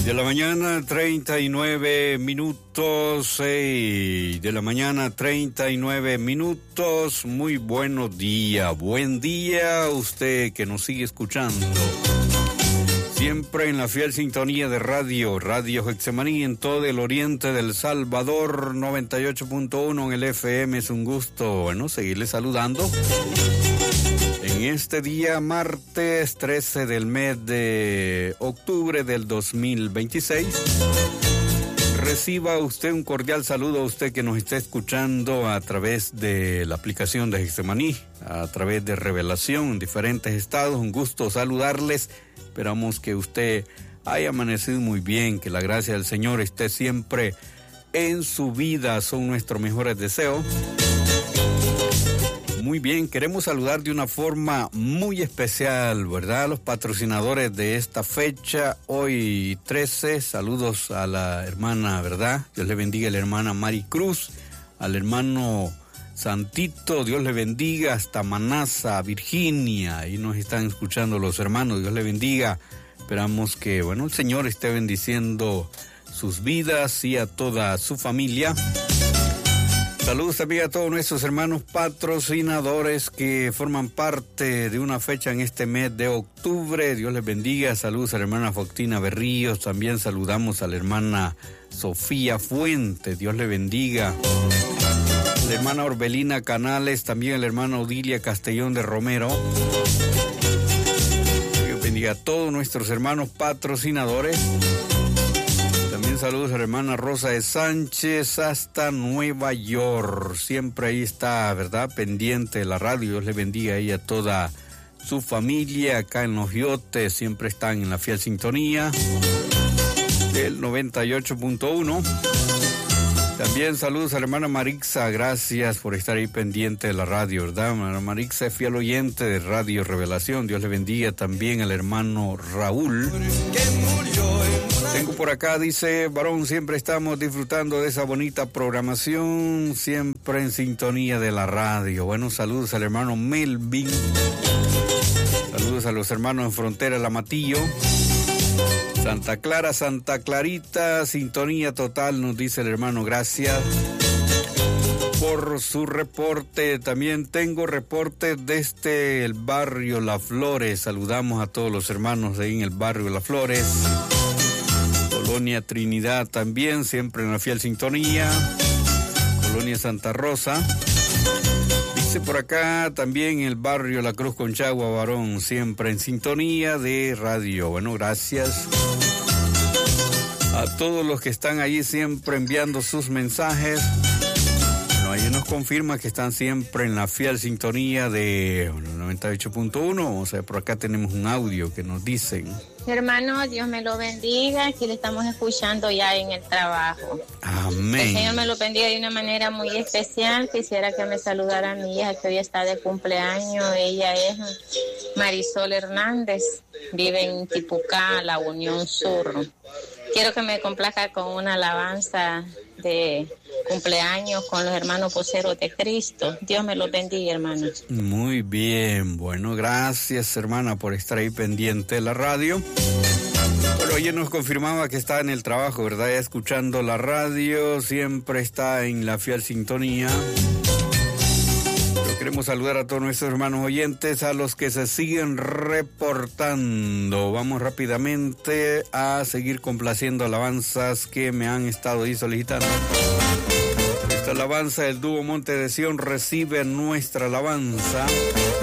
De la mañana, 39 minutos, 6 de la mañana, 39 minutos. Muy buenos días, buen día a usted que nos sigue escuchando. Siempre en la fiel sintonía de Radio Getsemaní en todo el oriente del Salvador, 98.1 en el FM. Es un gusto, seguirle saludando. En este día, martes 13 del mes de octubre del 2026, reciba usted un cordial saludo a usted que nos está escuchando a través de la aplicación de Getsemaní, a través de Revelación en diferentes estados. Un gusto saludarles. Esperamos que usted haya amanecido muy bien, que la gracia del Señor esté siempre en su vida. Son nuestros mejores deseos. Muy bien, queremos saludar de una forma muy especial, ¿verdad? A los patrocinadores de esta fecha, hoy 13, saludos a la hermana, ¿verdad? Dios le bendiga a la hermana Mari Cruz, al hermano Santito, Dios le bendiga, hasta Manasa, Virginia, ahí nos están escuchando los hermanos, Dios le bendiga. Esperamos que, el Señor esté bendiciendo sus vidas y a toda su familia. Saludos también a todos nuestros hermanos patrocinadores que forman parte de una fecha en este mes de octubre. Dios les bendiga. Saludos a la hermana Faustina Berríos. También saludamos a la hermana Sofía Fuentes. Dios le bendiga. La hermana Orbelina Canales. También a la hermana Odilia Castellón de Romero. Dios bendiga a todos nuestros hermanos patrocinadores. Saludos a la hermana Rosa de Sánchez hasta Nueva York. Siempre ahí está, ¿verdad? Pendiente de la radio. Dios le bendiga a ella, a toda su familia. Acá en Los Yotes siempre están en la fiel sintonía del 98.1. También saludos a la hermana Marixa. Gracias por estar ahí pendiente de la radio, ¿verdad? Hermana Marixa es fiel oyente de Radio Revelación. Dios le bendiga también al hermano Raúl. Tengo por acá, dice, varón, siempre estamos disfrutando de esa bonita programación, siempre en sintonía de la radio. Bueno, saludos al hermano Melvin, saludos a los hermanos en Frontera La Matillo, Santa Clara, Santa Clarita, sintonía total, nos dice el hermano, gracias por su reporte. También tengo reportes desde el barrio Las Flores. Saludamos a todos los hermanos ahí en el barrio Las Flores. Colonia Trinidad también, siempre en la fiel sintonía. Colonia Santa Rosa. Dice por acá también el barrio La Cruz Conchagua, varón, siempre en sintonía de radio. Bueno, gracias a todos los que están allí siempre enviando sus mensajes. Ahí nos confirma que están siempre en la fiel sintonía de 98.1. O sea, por acá tenemos un audio que nos dicen. Hermano, Dios me lo bendiga. Aquí le estamos escuchando ya en el trabajo. Amén. El Señor me lo bendiga de una manera muy especial. Quisiera que me saludara a mi hija que hoy está de cumpleaños. Ella es Marisol Hernández. Vive en Tipucá, La Unión Sur. Quiero que me complazca con una alabanza de cumpleaños con los hermanos voceros de Cristo. Dios me los bendiga, hermanos. Muy bien, bueno, gracias, hermana, por estar ahí pendiente de la radio. Bueno, ella nos confirmaba que está en el trabajo, ¿verdad? Ya escuchando la radio, siempre está en la fiel sintonía. Pero queremos saludar a todos nuestros hermanos oyentes, a los que se siguen reportando. Vamos rápidamente a seguir complaciendo alabanzas que me han estado ahí solicitando. Esta alabanza del dúo Monte de Sion recibe nuestra alabanza.